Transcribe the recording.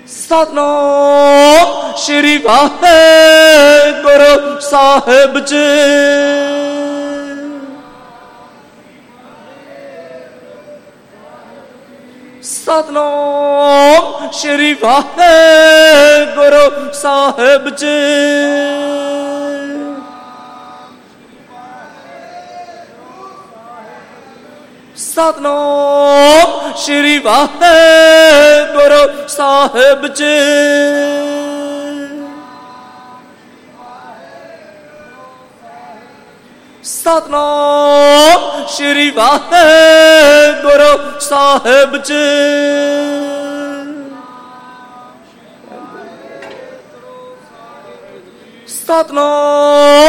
Satnam Shri Waheguru Sahib ji. Satnam Shri Waheguru Sahib ji. Satnam Shri Waheguru Sahib ji. Satnam Shri Waheguru Sahib ji. Satnam